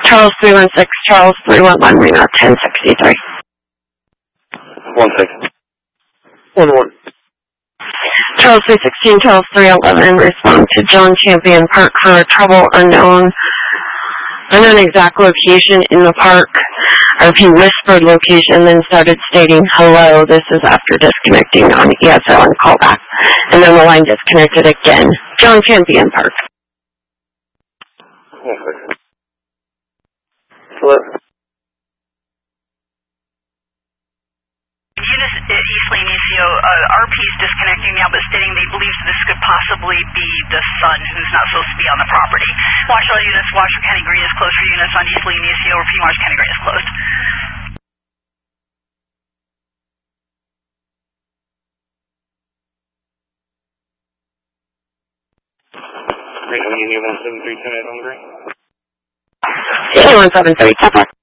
Charles 316, Charles 311, Reno 1063. 1 second. 1-1. Charles 316, Charles 311, respond to John Champion Park for trouble unknown exact location in the park. Or if he whispered location and then started stating hello, this is after disconnecting on ESO and callback. And then the line disconnected again. John Champion Park. 1 second. Hello? East Lane ECO, RP is disconnecting now, but stating they believe this could possibly be the son who's not supposed to be on the property. Watch all units, Washoe County Green is closed for units on East Lane ECO, or Marsh County Green is closed. Reno Union 173 on Green. 173,